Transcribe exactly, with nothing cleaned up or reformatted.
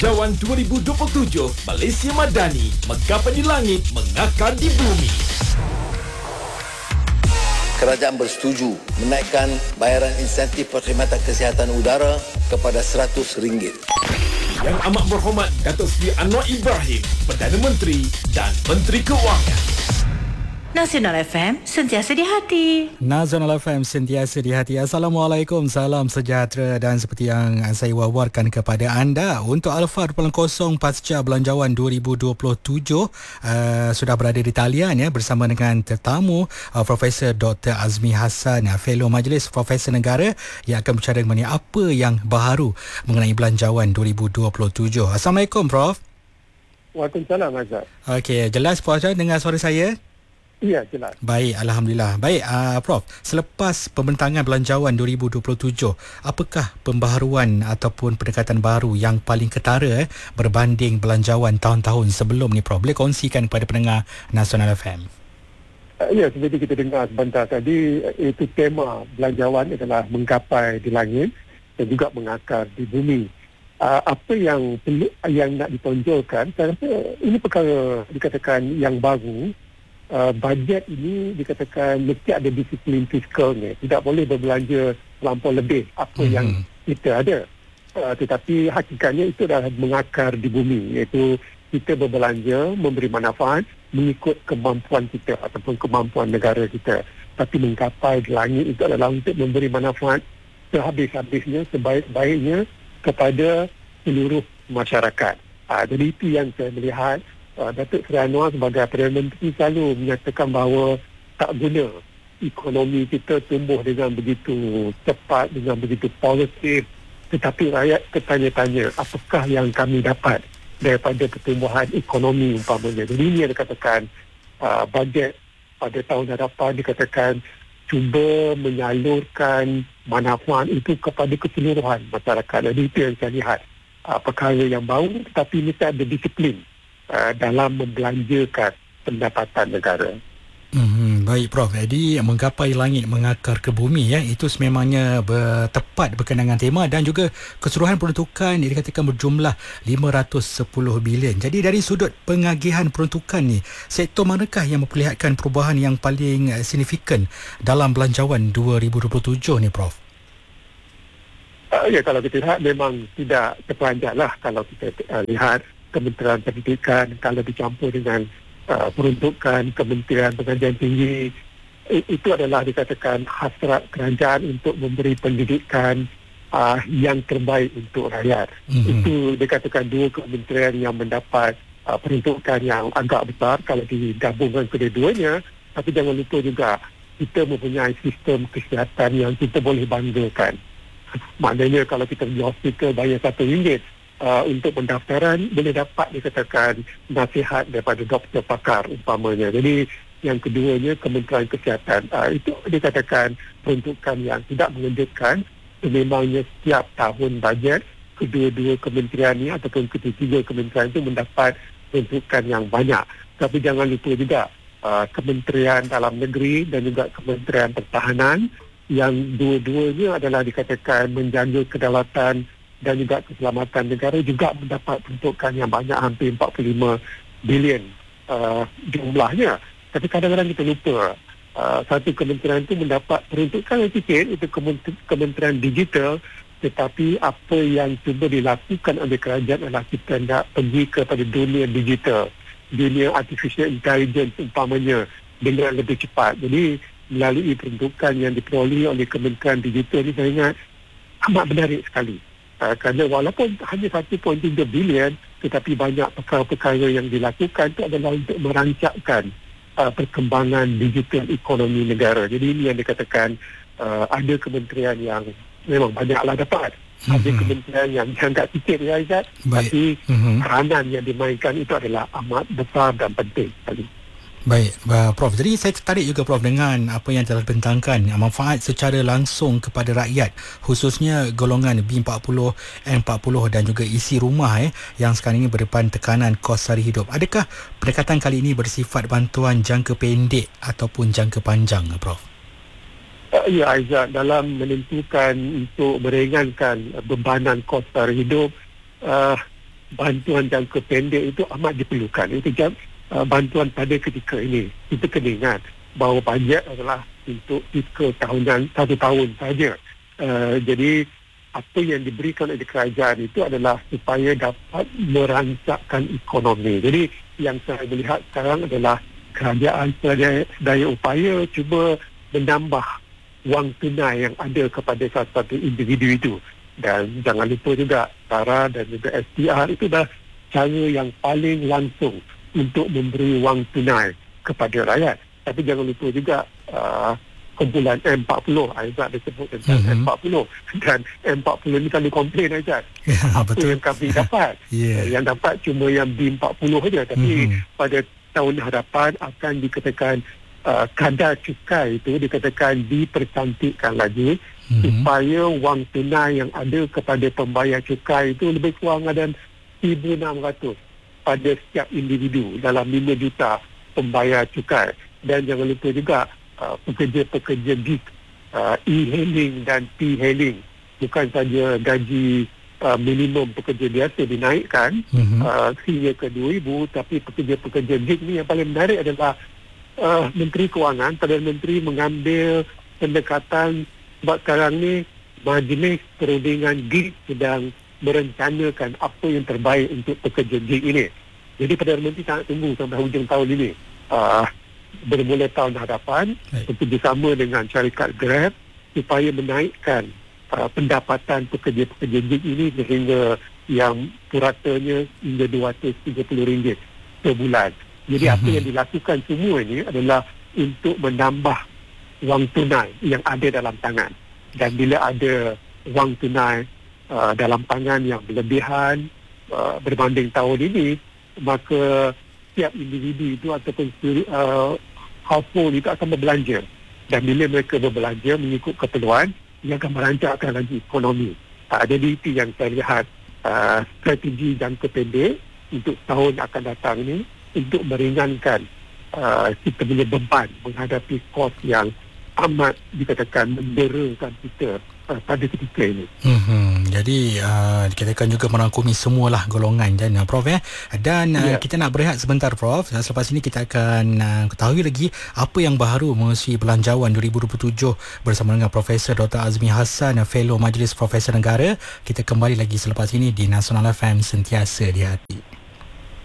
Belanjawan dua ribu dua puluh tujuh Malaysia Madani, menggapai di langit, mengakar di bumi. Kerajaan bersetuju menaikkan bayaran insentif perkhidmatan kesihatan udara kepada seratus ringgit. Yang Amat Berhormat Datuk Seri Anwar Ibrahim, Perdana Menteri dan Menteri Keuangan. Nasional F M, sentiasa di hati. Nasional F M, sentiasa di hati. Assalamualaikum, salam sejahtera. Dan seperti yang saya wawarkan kepada anda, untuk Alpha dua kosong kosong pasca Belanjawan dua ribu dua puluh tujuh uh, sudah berada di talian ya, bersama dengan tetamu uh, Profesor Doktor Azmi Hassan, uh, Fellow Majlis Profesor Negara, yang akan berbicara mengenai apa yang baharu mengenai Belanjawan dua ribu dua puluh tujuh. Assalamualaikum, Prof. Waalaikumsalam, Azhar. Okey, jelas Prof dengar suara saya? Ya, jelas. Baik, Alhamdulillah. Baik, uh, Prof, selepas pembentangan Belanjawan dua ribu dua puluh tujuh, apakah pembaharuan ataupun pendekatan baru yang paling ketara eh, berbanding Belanjawan tahun-tahun sebelum ni, Prof? Boleh kongsikan kepada pendengar Nasional F M? Uh, ya, seperti kita dengar sebentar tadi, itu tema Belanjawan adalah menggapai di langit dan juga mengakar di bumi. Uh, apa yang perlu, yang nak ditonjolkan, saya rasa ini perkara dikatakan yang baru. Uh, bajet ini dikatakan mesti ada disiplin fiskalnya. Tidak boleh berbelanja terlampau lebih apa mm-hmm. yang kita ada. Uh, tetapi hakikatnya itu adalah mengakar di bumi. Iaitu kita berbelanja, memberi manfaat mengikut kemampuan kita ataupun kemampuan negara kita. Tapi menggapai di langit itu adalah untuk memberi manfaat sehabis-habisnya, sebaik-baiknya kepada seluruh masyarakat. Uh, jadi itu yang saya melihat. Uh, Datuk Seri Anwar sebagai Perdana Menteri selalu menyatakan bahawa tak guna ekonomi kita tumbuh dengan begitu cepat, dengan begitu positif, tetapi rakyat bertanya-tanya apakah yang kami dapat daripada pertumbuhan ekonomi umpamanya. Jadi ini yang dikatakan uh, bajet pada tahun hadapan dikatakan cuba menyalurkan manfaat itu kepada keseluruhan masyarakat. Jadi itu yang saya lihat, uh, perkara yang baru, tetapi mesti ada disiplin Uh, dalam membelanjakan pendapatan negara. Hmm, baik, Prof. Jadi menggapai langit, mengakar ke bumi ya, itu sememangnya bertepat berkenaan tema dan juga keseluruhan peruntukan yang dikatakan berjumlah lima ratus sepuluh bilion. Jadi dari sudut pengagihan peruntukan ni, sektor manakah yang memperlihatkan perubahan yang paling signifikan dalam Belanjawan dua ribu dua puluh tujuh ni, Prof? Uh, ya, kalau kita lihat memang tidak terperanjatlah kalau kita uh, lihat Kementerian Pendidikan kalau dicampur dengan uh, peruntukan Kementerian Pengajian Tinggi, itu adalah dikatakan hasrat kerajaan untuk memberi pendidikan uh, yang terbaik untuk rakyat. Mm-hmm. Itu dikatakan dua kementerian yang mendapat uh, peruntukan yang agak besar kalau digabungkan kedua-duanya. Tapi jangan lupa juga kita mempunyai sistem kesihatan yang kita boleh banggakan. Maknanya kalau kita pergi hospital bayar satu ringgit, Uh, untuk pendaftaran boleh dapat dikatakan nasihat daripada doktor pakar umpamanya. Jadi yang keduanya Kementerian Kesihatan, uh, itu dikatakan peruntukan yang tidak mengejutkan. Memangnya setiap tahun bajet kedua-dua kementerian ini ataupun ketiga kementerian itu mendapat peruntukan yang banyak. Tapi jangan lupa juga uh, Kementerian Dalam Negeri dan juga Kementerian Pertahanan yang dua-duanya adalah dikatakan menjaga kedaulatan dan juga keselamatan negara juga mendapat peruntukan yang banyak, hampir empat puluh lima bilion uh, jumlahnya. Tapi kadang-kadang kita lupa uh, satu kementerian itu mendapat peruntukan yang sikit, itu Kementerian Digital, tetapi apa yang cuba dilakukan oleh kerajaan adalah kita nak pergi kepada dunia digital, dunia artificial intelligence umpamanya dengan lebih cepat. Jadi melalui peruntukan yang diperoleh oleh Kementerian Digital ini, saya ingat amat menarik sekali. Uh, kerana walaupun hanya satu perpuluhan tiga bilion, tetapi banyak perkara-perkara yang dilakukan itu adalah untuk merancangkan uh, perkembangan digital ekonomi negara. Jadi ini yang dikatakan uh, ada kementerian yang memang banyaklah dapat. Mm-hmm. Ada kementerian yang jangka sikit ya, Izzat. Tapi mm-hmm. peranan yang dimainkan itu adalah amat besar dan penting sekali. Baik, Prof. Jadi saya tertarik juga, Prof, dengan apa yang telah dibentangkan, manfaat secara langsung kepada rakyat, khususnya golongan B empat puluh, N empat puluh dan juga isi rumah eh, yang sekarang ini berdepan tekanan kos sara hidup. Adakah pendekatan kali ini bersifat bantuan jangka pendek ataupun jangka panjang, Prof? Uh, ya, Aizat, dalam menentukan untuk meringankan bebanan kos sara hidup, uh, bantuan jangka pendek itu amat diperlukan. Itu jam, uh, bantuan pada ketika ini. Kita kena ingat bahawa bajet adalah untuk fiskal tahunan satu tahun saja. Uh, jadi apa yang diberikan oleh kerajaan itu adalah supaya dapat merangsakkan ekonomi. Jadi yang saya melihat sekarang adalah kerajaan sedaya, sedaya upaya cuba menambah wang tunai yang ada kepada satu-satu individu itu. Dan jangan lupa juga SARA dan juga S P R itu dah cara yang paling langsung untuk memberi wang tunai kepada rakyat. Tapi jangan lupa juga uh, kumpulan M empat puluh, Aizat disebut tentang mm-hmm. M empat puluh, dan M empat puluh ni kalau komplain Aizat, ya, apa betul. Yang kami dapat yeah. yang dapat cuma yang B empat puluh saja. Tapi mm-hmm. pada tahun hadapan akan dikatakan uh, kadar cukai itu dikatakan dipercantikkan lagi mm-hmm. supaya wang tunai yang ada kepada pembayar cukai itu lebih kurang ada seribu enam ratus pada setiap individu dalam lima juta pembayar cukai. Dan jangan lupa juga uh, pekerja-pekerja gig, uh, e-hailing dan P-hailing, bukan saja gaji uh, minimum pekerja biasa dinaikkan mm-hmm. uh, sehingga ke dua ribu, tapi pekerja-pekerja gig ni yang paling menarik adalah uh, Menteri Kewangan, Perdana Menteri mengambil pendekatan sebab sekarang ni Majlis Perundingan Gig sedang merencanakan apa yang terbaik untuk pekerja gig ini. Jadi Perdana Menteri sangat tunggu sampai hujung tahun ini. Uh, bermula tahun hadapan bekerjasama dengan syarikat Grab supaya menaikkan uh, pendapatan pekerja-pekerja gig ini sehingga yang puratanya hingga dua ratus tiga puluh ringgit per bulan. Jadi apa yang dilakukan semua ini adalah untuk menambah wang tunai yang ada dalam tangan. Dan bila ada wang tunai uh, dalam tangan yang berlebihan uh, berbanding tahun ini, maka setiap individu itu ataupun uh, household itu akan berbelanja. Dan bila mereka berbelanja mengikut keperluan, ia akan merancangkan lagi ekonomi. Uh, jadi itu yang saya lihat uh, strategi jangka pendek untuk tahun akan datang ini untuk meringankan uh, kita punya beban menghadapi kos yang amat dikatakan menderakan kita uh, pada ketika ini. Hmm, jadi uh, dikatakan juga merangkumi semualah golongan dan uh, Prof eh. Dan uh, yeah. kita nak berehat sebentar Prof. Selepas ini kita akan uh, ketahui lagi apa yang baru mengenai Belanjawan dua ribu dua puluh tujuh bersama dengan Profesor Doktor Azmi Hassan, Fellow Majlis Profesor Negara. Kita kembali lagi selepas ini di Nasional F M, sentiasa di hati.